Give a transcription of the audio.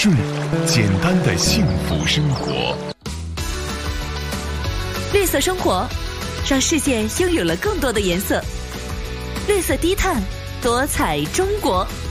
顺简单的幸福生活。 绿色生活，让世界拥有了更多的颜色。绿色低碳，多彩中国。